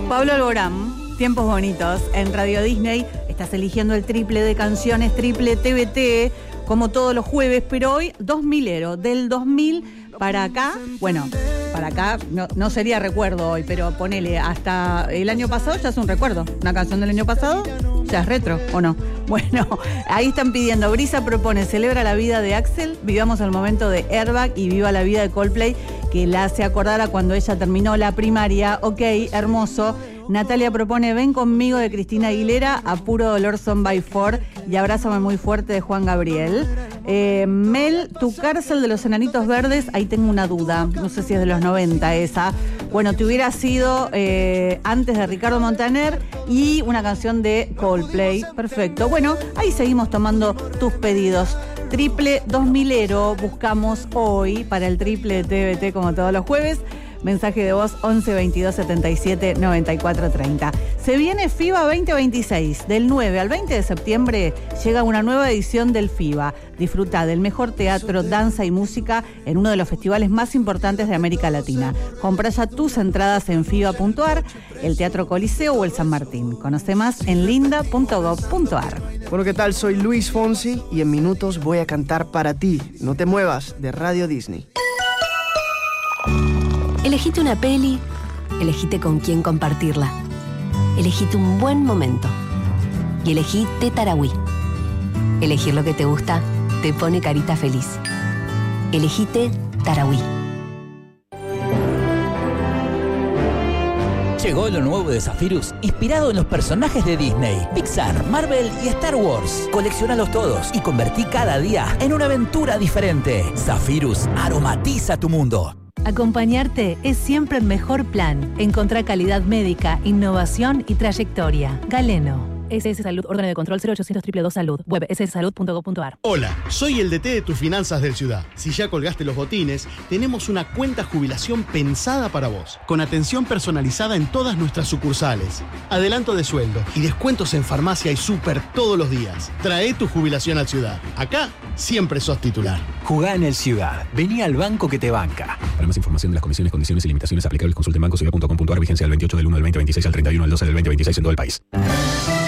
Pablo Alborán, Tiempos Bonitos, en Radio Disney. Estás eligiendo el triple de canciones, triple TBT, como todos los jueves, pero hoy 2000ero, del 2000 para acá. Bueno, para acá no sería recuerdo hoy, pero ponele, hasta el año pasado ya es un recuerdo. Una canción del año pasado ya es retro, ¿o no? Bueno, ahí están pidiendo. Brisa propone Celebra la vida de Axel, Vivamos el momento de Airbag y Viva la vida de Coldplay, que la hace acordar a cuando ella terminó la primaria. Ok, hermoso. Natalia propone Ven conmigo de Cristina Aguilera, A puro dolor Son by Four y Abrázame muy fuerte de Juan Gabriel. Mel, Tu cárcel de los enanitos verdes, ahí tengo una duda, no sé si es de los 90 esa. Bueno, te hubiera sido antes de Ricardo Montaner y una canción de Coldplay. Perfecto. Bueno, ahí seguimos tomando tus pedidos. Triple 2000ero buscamos hoy para el triple TBT como todos los jueves. Mensaje de voz 11 22 77 94 30. Se viene FIBA 2026. Del 9 al 20 de septiembre llega una nueva edición del FIBA. Disfruta del mejor teatro, danza y música en uno de los festivales más importantes de América Latina. Compra ya tus entradas en fiba.ar, el Teatro Coliseo o el San Martín. Conoce más en linda.gov.ar. Bueno, ¿qué tal? Soy Luis Fonsi y en minutos voy a cantar para ti. No te muevas, de Radio Disney. Elegite una peli, elegite con quién compartirla. Elegite un buen momento. Y elegí Tetarawí. Elegir lo que te gusta te pone carita feliz. Elegite Tarahui. Llegó lo nuevo de Zephyrus, inspirado en los personajes de Disney, Pixar, Marvel y Star Wars. Colecciónalos todos y convertí cada día en una aventura diferente. Zephyrus aromatiza tu mundo. Acompañarte es siempre el mejor plan. Encontrá calidad médica, innovación y trayectoria. Galeno. SS Salud, órgano de control 0800 222 Salud. Web sssalud.gov.ar. Hola, soy el DT de tus finanzas del Ciudad. Si ya colgaste los botines, tenemos una cuenta jubilación pensada para vos, con atención personalizada en todas nuestras sucursales, adelanto de sueldo y descuentos en farmacia y súper todos los días. Trae tu jubilación al Ciudad. Acá siempre sos titular. Jugá en el Ciudad. Vení al banco que te banca. Para más información de las condiciones, condiciones y limitaciones aplicables, consulte en bancociudad.com.ar. Vigencia del 28 del 1 del 2026 al 31 del 12 del 2026 en todo el país.